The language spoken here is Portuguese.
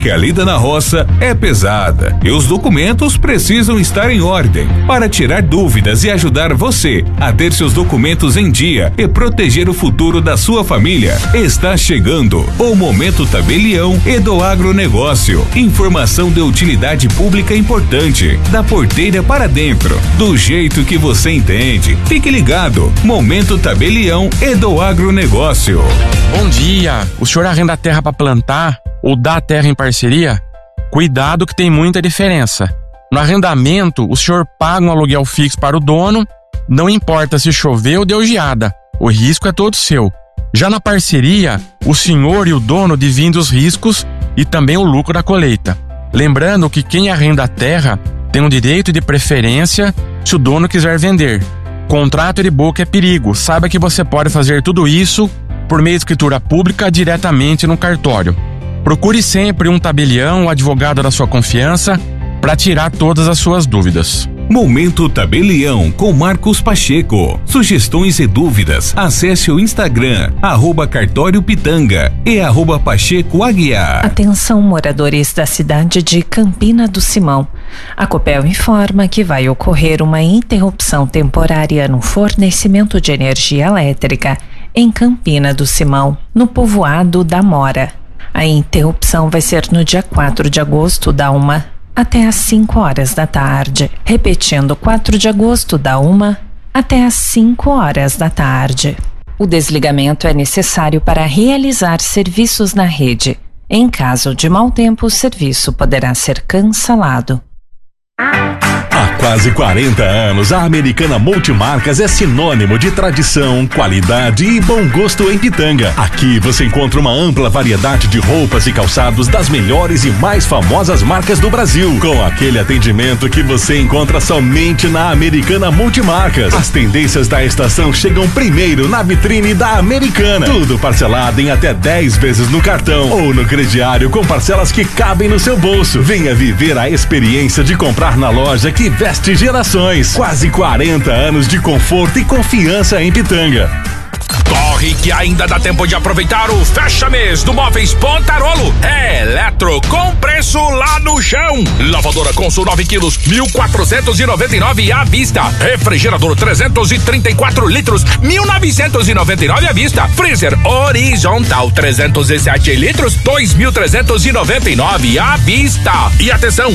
que a lida na roça é pesada e os documentos precisam estar em ordem. Para tirar dúvidas e ajudar você a ter seus documentos em dia e proteger o futuro da sua família, está chegando o Momento Tabelião e do Agronegócio. Informação de utilidade pública importante, da porteira para dentro, do jeito que você entende. Fique ligado, Momento Tabelião e do Agronegócio. Bom dia, o senhor arrenda terra para plantar ou dá terra em parceria? Cuidado que tem muita diferença. No arrendamento, o senhor paga um aluguel fixo para o dono, não importa se chover ou deu geada, o risco é todo seu. Já na parceria, o senhor e o dono dividem os riscos e também o lucro da colheita. Lembrando que quem arrenda a terra tem um direito de preferência se o dono quiser vender. Contrato de boca é perigo, saiba que você pode fazer tudo isso por meio de escritura pública diretamente no cartório. Procure sempre um tabelião ou advogado da sua confiança para tirar todas as suas dúvidas. Momento Tabelião com Marcos Pacheco. Sugestões e dúvidas, acesse o Instagram @cartóriopitanga e @pachecoaguiar. Atenção, moradores da cidade de Campina do Simão. A Copel informa que vai ocorrer uma interrupção temporária no fornecimento de energia elétrica em Campina do Simão, no povoado da Mora. A interrupção vai ser no dia 4 de agosto, da 1 até às 5 horas da tarde. Repetindo, 4 de agosto, da 1 até às 5 horas da tarde. O desligamento é necessário para realizar serviços na rede. Em caso de mau tempo, o serviço poderá ser cancelado. Há quase 40 anos, a Americana Multimarcas é sinônimo de tradição, qualidade e bom gosto em Pitanga. Aqui você encontra uma ampla variedade de roupas e calçados das melhores e mais famosas marcas do Brasil, com aquele atendimento que você encontra somente na Americana Multimarcas. As tendências da estação chegam primeiro na vitrine da Americana. Tudo parcelado em até 10 vezes no cartão ou no crediário com parcelas que cabem no seu bolso. Venha viver a experiência de comprar na loja que veste gerações. Quase 40 anos de conforto e confiança em Pitanga. Corre que ainda dá tempo de aproveitar o fecha-mês do Móveis Pontarolo. É eletro com preço lá no chão. Lavadora Consul 9 quilos, 1.499 à vista. Refrigerador 334 litros, 1.999 à vista. Freezer horizontal 307 litros, 2.399 à vista. E atenção,